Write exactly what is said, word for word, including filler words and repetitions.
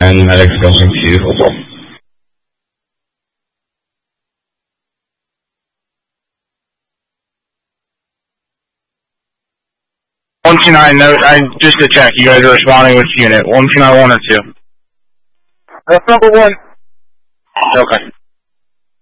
and medics going to. one two nine, no, I, just to check, you guys are responding with unit. one two nine one or two? That's number one. Okay.